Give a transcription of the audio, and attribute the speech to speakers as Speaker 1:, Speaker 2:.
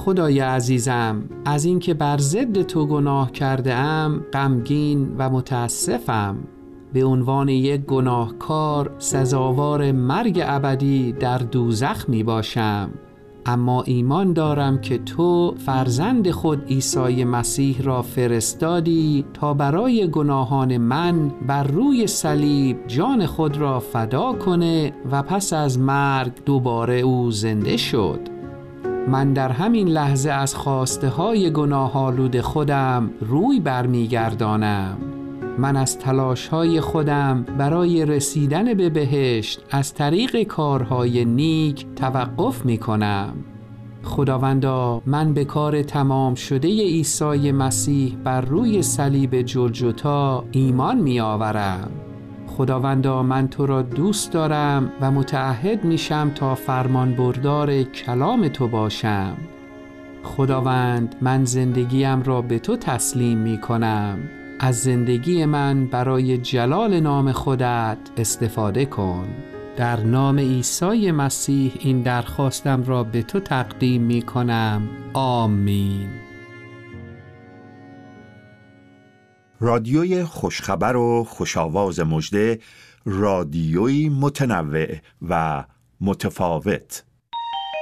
Speaker 1: خدای عزیزم، از اینکه بر ضد تو گناه کرده ام غمگین و متاسفم. به عنوان یک گناهکار سزاوار مرگ ابدی در دوزخ می باشم، اما ایمان دارم که تو فرزند خود عیسی مسیح را فرستادی تا برای گناهان من بر روی صلیب جان خود را فدا کنه و پس از مرگ دوباره او زنده شد. من در همین لحظه از خواسته های گناه‌آلود خودم روی برمیگردانم. من از تلاش‌های خودم برای رسیدن به بهشت از طریق کارهای نیک توقف می‌کنم. خداوندا، من به کار تمام شده عیسی مسیح بر روی صلیب جلجتا ایمان می‌آورم. خداوندا، من تو را دوست دارم و متعهد میشم تا فرمانبردار کلام تو باشم. خداوند، من زندگیم را به تو تسلیم می‌کنم. از زندگی من برای جلال نام خودت استفاده کن. در نام عیسی مسیح این درخواستم را به تو تقدیم می‌کنم. آمین.
Speaker 2: رادیوی خوشخبر و خوشاواز مژده، رادیویی متنوع و متفاوت.